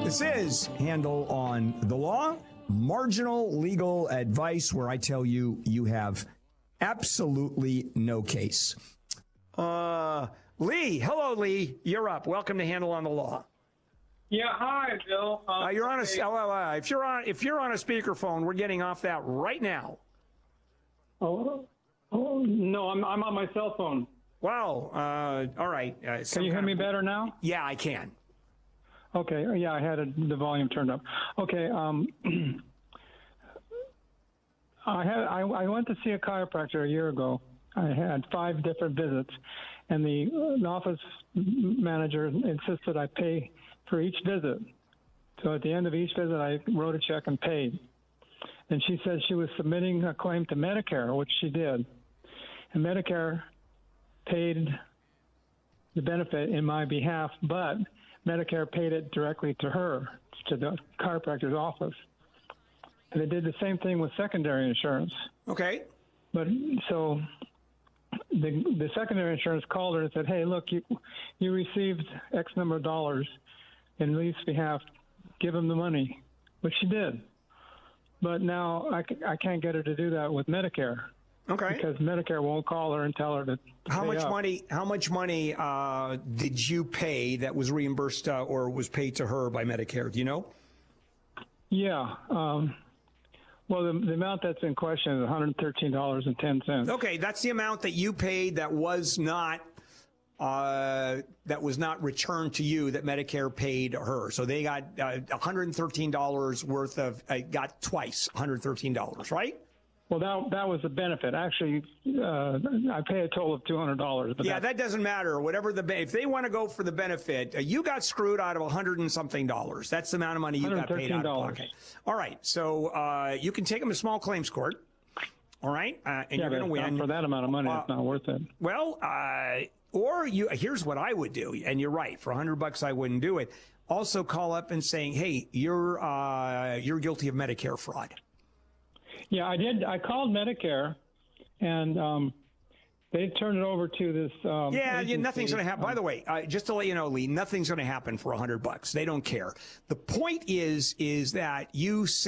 This is Handel on the Law, marginal legal advice where I tell you you have absolutely no case. Lee, hello, Lee. You're up. Welcome to Handel on the Law. Yeah, hi, Bill. You're on a if you're on a speakerphone, we're getting off that right now. Oh no, I'm on my cell phone. Wow. All right. Can you hear me better now? Yeah, I can. Okay. Yeah, I had the volume turned up. Okay. I went to see a chiropractor a year ago. I had 5 different visits, and the office manager insisted I pay for each visit. So at the end of each visit, I wrote a check and paid. And she said she was submitting a claim to Medicare, which she did. And Medicare paid the benefit in my behalf, but Medicare paid it directly to her, to the chiropractor's office. And they did the same thing with secondary insurance. Okay. But so the secondary insurance called her and said, hey, look, you received X number of dollars in Lee's behalf. Give him the money, which she did. But now I can't get her to do that with Medicare. Okay. Because Medicare won't call her and tell her to How pay up. much money did you pay that was reimbursed or was paid to her by Medicare? Do you know? Yeah. Well, the amount that's in question is $113.10. Okay, that's the amount that you paid that was not returned to you that Medicare paid her. So they got $113 worth of got twice $113, right? Well, that was the benefit. Actually, I pay a total of $200. But yeah, that doesn't matter. Whatever if they want to go for the benefit, you got screwed out of $100 and something. That's the amount of money you got paid out of pocket. All right, so you can take them to small claims court. All right, and you're going to win for that amount of money. It's not worth it. Well, or here's what I would do, and you're right. For $100, I wouldn't do it. Also, call up and saying, "Hey, you're guilty of Medicare fraud." Yeah, I did. I called Medicare, and they turned it over to this. Nothing's going to happen. By the way, just to let you know, Lee, nothing's going to happen for $100. They don't care. The point is that you